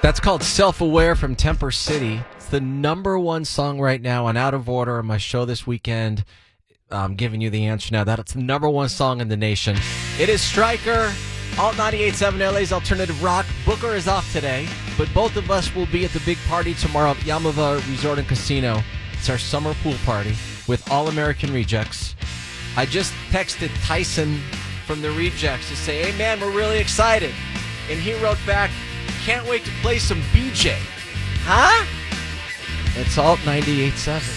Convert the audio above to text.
That's called Self-Aware from Temper City. It's the number one song right now on Out of Order on my show this weekend. I'm giving you the answer now. That's the number one song in the nation. It is Stryker, Alt 98.7 LA's Alternative Rock. Booker is off today, but both of us will be at the big party tomorrow at Yamava Resort and Casino. It's our summer pool party with All American Rejects. I just texted Tyson from the Rejects to say, hey man, we're really excited. And he wrote back, can't wait to play some BJ. Huh? It's Alt 98.7.